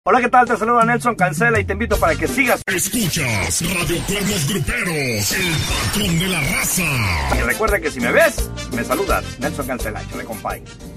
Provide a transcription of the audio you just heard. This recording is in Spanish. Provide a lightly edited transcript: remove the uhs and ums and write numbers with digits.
Hola, ¿qué tal? Te saluda Nelson Cancela y te invito para que sigas. Escuchas Radio Cuernos Gruperos, el patrón de la raza. Y recuerda que si me ves, me saludas. Nelson Cancela, échale, compadre.